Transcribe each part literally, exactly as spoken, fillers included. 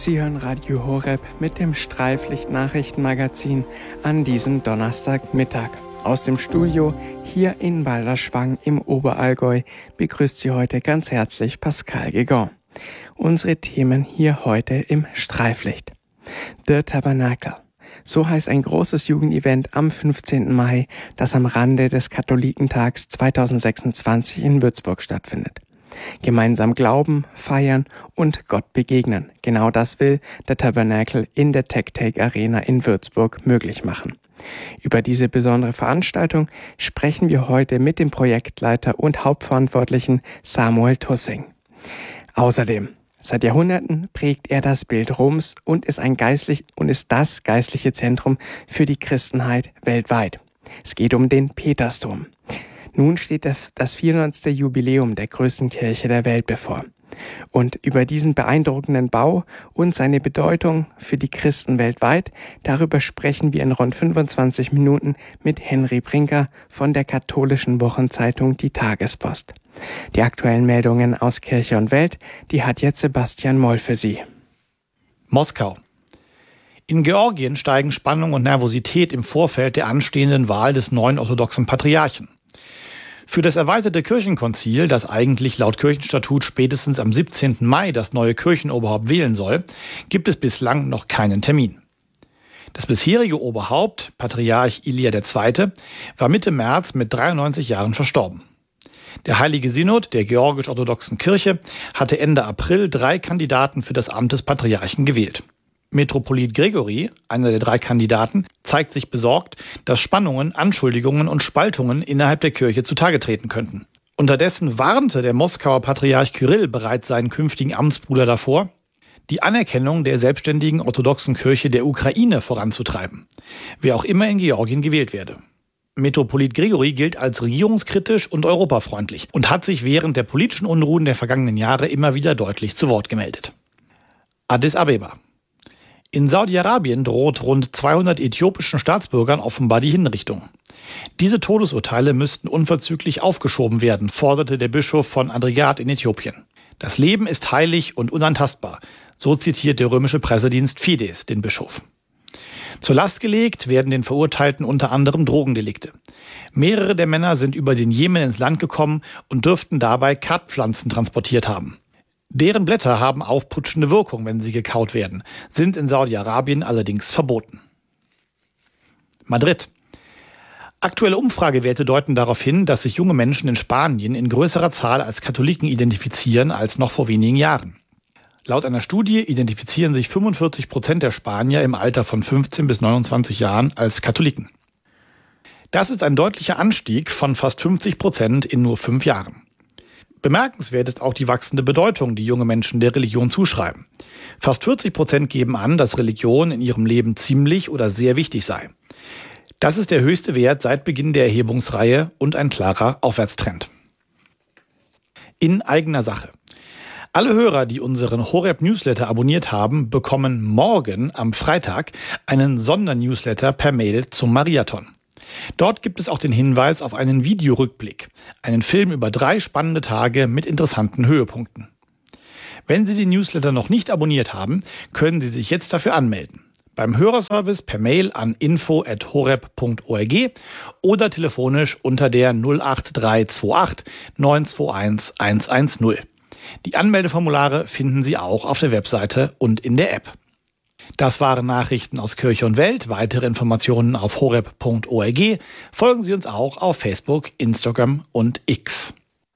Sie hören Radio Horeb mit dem Streiflicht-Nachrichtenmagazin an diesem Donnerstagmittag. Aus dem Studio hier in Balderschwang im Oberallgäu begrüßt Sie heute ganz herzlich Pascal Guégan. Unsere Themen hier heute im Streiflicht. The Tabernacle. So heißt ein großes Jugendevent am fünfzehnten Mai, das am Rande des Katholikentags zweitausendsechsundzwanzig in Würzburg stattfindet. Gemeinsam glauben, feiern und Gott begegnen. Genau das will der Tabernacle in der TechTake Arena in Würzburg möglich machen. Über diese besondere Veranstaltung sprechen wir heute mit dem Projektleiter und Hauptverantwortlichen Samuel Tussing. Außerdem, seit Jahrhunderten prägt er das Bild Roms und ist ein geistlich und ist das geistliche Zentrum für die Christenheit weltweit. Es geht um den Petersdom. Nun steht das vierhundertste Jubiläum der größten Kirche der Welt bevor. Und über diesen beeindruckenden Bau und seine Bedeutung für die Christen weltweit, darüber sprechen wir in rund fünfundzwanzig Minuten mit Henry Brinker von der katholischen Wochenzeitung Die Tagespost. Die aktuellen Meldungen aus Kirche und Welt, die hat jetzt Sebastian Moll für Sie. Moskau. In Georgien steigen Spannung und Nervosität im Vorfeld der anstehenden Wahl des neuen orthodoxen Patriarchen. Für das erweiterte Kirchenkonzil, das eigentlich laut Kirchenstatut spätestens am siebzehnten Mai das neue Kirchenoberhaupt wählen soll, gibt es bislang noch keinen Termin. Das bisherige Oberhaupt, Patriarch Ilia der Zweite., war Mitte März mit dreiundneunzig Jahren verstorben. Der Heilige Synod der georgisch-orthodoxen Kirche hatte Ende April drei Kandidaten für das Amt des Patriarchen gewählt. Metropolit Gregory, einer der drei Kandidaten, zeigt sich besorgt, dass Spannungen, Anschuldigungen und Spaltungen innerhalb der Kirche zutage treten könnten. Unterdessen warnte der Moskauer Patriarch Kyrill bereits seinen künftigen Amtsbruder davor, die Anerkennung der selbstständigen orthodoxen Kirche der Ukraine voranzutreiben, wer auch immer in Georgien gewählt werde. Metropolit Gregory gilt als regierungskritisch und europafreundlich und hat sich während der politischen Unruhen der vergangenen Jahre immer wieder deutlich zu Wort gemeldet. Addis Abeba. In Saudi-Arabien droht rund zweihundert äthiopischen Staatsbürgern offenbar die Hinrichtung. Diese Todesurteile müssten unverzüglich aufgeschoben werden, forderte der Bischof von Adrigat in Äthiopien. Das Leben ist heilig und unantastbar, so zitiert der römische Pressedienst Fides den Bischof. Zur Last gelegt werden den Verurteilten unter anderem Drogendelikte. Mehrere der Männer sind über den Jemen ins Land gekommen und dürften dabei Kardpflanzen transportiert haben. Deren Blätter haben aufputschende Wirkung, wenn sie gekaut werden, sind in Saudi-Arabien allerdings verboten. Madrid. Aktuelle Umfragewerte deuten darauf hin, dass sich junge Menschen in Spanien in größerer Zahl als Katholiken identifizieren als noch vor wenigen Jahren. Laut einer Studie identifizieren sich fünfundvierzig Prozent der Spanier im Alter von fünfzehn bis neunundzwanzig Jahren als Katholiken. Das ist ein deutlicher Anstieg von fast fünfzig Prozent in nur fünf Jahren. Bemerkenswert ist auch die wachsende Bedeutung, die junge Menschen der Religion zuschreiben. Fast vierzig Prozent geben an, dass Religion in ihrem Leben ziemlich oder sehr wichtig sei. Das ist der höchste Wert seit Beginn der Erhebungsreihe und ein klarer Aufwärtstrend. In eigener Sache. Alle Hörer, die unseren Horeb-Newsletter abonniert haben, bekommen morgen am Freitag einen Sondernewsletter per Mail zum Mariathon. Dort gibt es auch den Hinweis auf einen Videorückblick, einen Film über drei spannende Tage mit interessanten Höhepunkten. Wenn Sie den Newsletter noch nicht abonniert haben, können Sie sich jetzt dafür anmelden. Beim Hörerservice per Mail an info at horeb punkt org oder telefonisch unter der null acht drei zwei acht neun zwei eins eins eins null. Die Anmeldeformulare finden Sie auch auf der Webseite und in der App. Das waren Nachrichten aus Kirche und Welt. Weitere Informationen auf horeb punkt org. Folgen Sie uns auch auf Facebook, Instagram und X.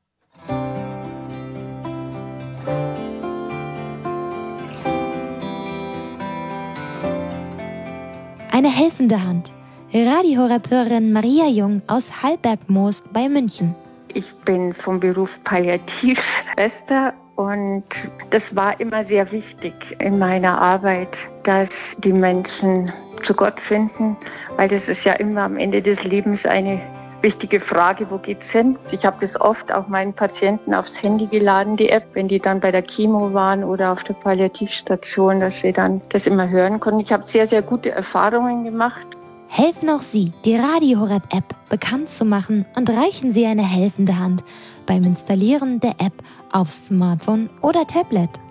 Eine helfende Hand. Radio Horeb-Hörerin Maria Jung aus Hallbergmoos bei München. Ich bin vom Beruf Palliativschwester und das war immer sehr wichtig in meiner Arbeit, dass die Menschen zu Gott finden, weil das ist ja immer am Ende des Lebens eine wichtige Frage, wo geht's hin? Ich habe das oft auch meinen Patienten aufs Handy geladen, die App, wenn die dann bei der Chemo waren oder auf der Palliativstation, dass sie dann das immer hören konnten. Ich habe sehr, sehr gute Erfahrungen gemacht. Helfen auch Sie, die Radio Horeb App bekannt zu machen und reichen Sie eine helfende Hand beim Installieren der App auf Smartphone oder Tablet.